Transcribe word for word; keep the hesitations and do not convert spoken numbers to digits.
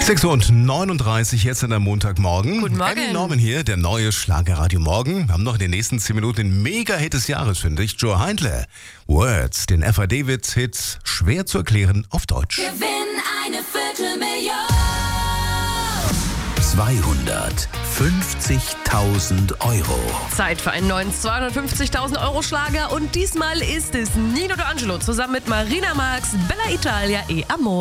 sechs Uhr neununddreißig jetzt in der Montagmorgen. Guten Morgen. Andy Norman hier, der neue Schlagerradio Morgen. Wir haben noch in den nächsten zehn Minuten den Mega-Hit des Jahres, finde ich. Joe Heindle. Words, den F A Davids-Hit, schwer zu erklären auf Deutsch. Gewinn eine Viertelmillion. zweihundertfünfzigtausend Euro. Zeit für einen neuen zweihundertfünfzigtausend Euro Schlager und diesmal ist es Nino D'Angelo zusammen mit Marina Marx, Bella Italia e Amor.